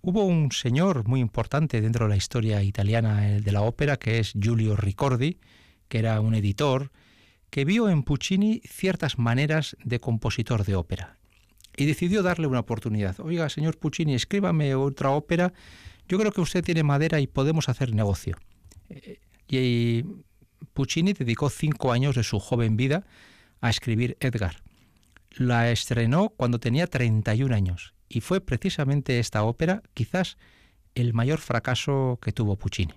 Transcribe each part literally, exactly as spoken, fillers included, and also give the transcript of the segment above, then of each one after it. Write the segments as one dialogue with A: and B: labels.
A: Hubo un señor muy importante dentro de la historia italiana de la ópera, que es Giulio Ricordi, que era un editor, que vio en Puccini ciertas maneras de compositor de ópera y decidió darle una oportunidad. Oiga, señor Puccini, escríbame otra ópera, yo creo que usted tiene madera y podemos hacer negocio. Y Puccini dedicó cinco años de su joven vida a escribir Edgar. La estrenó cuando tenía treinta y un años y fue precisamente esta ópera quizás el mayor fracaso que tuvo Puccini.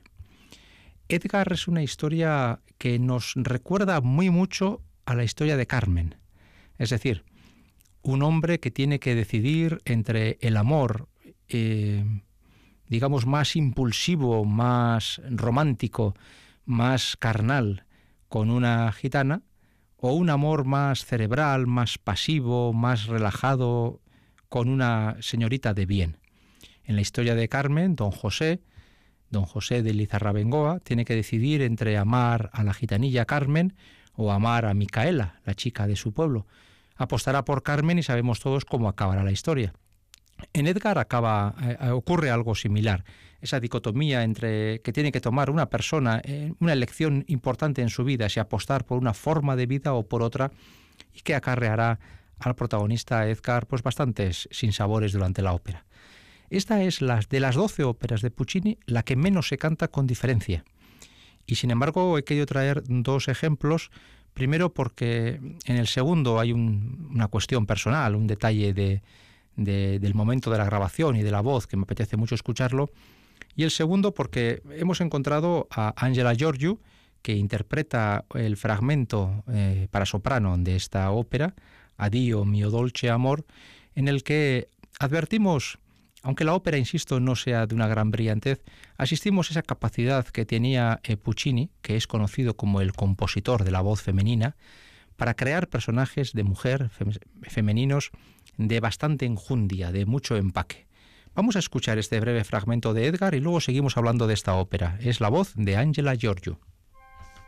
A: Edgar es una historia que nos recuerda muy mucho a la historia de Carmen. Es decir, un hombre que tiene que decidir entre el amor, eh, digamos, más impulsivo, más romántico, más carnal, con una gitana, o un amor más cerebral, más pasivo, más relajado, con una señorita de bien. En la historia de Carmen, don José, don José de Lizarrabengoa, tiene que decidir entre amar a la gitanilla Carmen o amar a Micaela, la chica de su pueblo. Apostará por Carmen y sabemos todos cómo acabará la historia. En Edgar acaba, eh, ocurre algo similar. Esa dicotomía entre que tiene que tomar una persona eh, una elección importante en su vida, si apostar por una forma de vida o por otra, y que acarreará al protagonista Edgar pues bastantes sinsabores durante la ópera. Esta es la, de las doce óperas de Puccini la que menos se canta con diferencia. Y sin embargo he querido traer dos ejemplos. Primero porque en el segundo hay un, una cuestión personal, un detalle de, de, del momento de la grabación y de la voz que me apetece mucho escucharlo. Y el segundo porque hemos encontrado a Angela Gheorghiu, que interpreta el fragmento eh, para soprano de esta ópera, Addio mio dolce amor, en el que advertimos, aunque la ópera, insisto, no sea de una gran brillantez, asistimos a esa capacidad que tenía eh, Puccini, que es conocido como el compositor de la voz femenina, para crear personajes de mujer fem- femeninos de bastante enjundia, de mucho empaque. Vamos a escuchar este breve fragmento de Edgar y luego seguimos hablando de esta ópera. Es la voz de Angela Gheorghiu.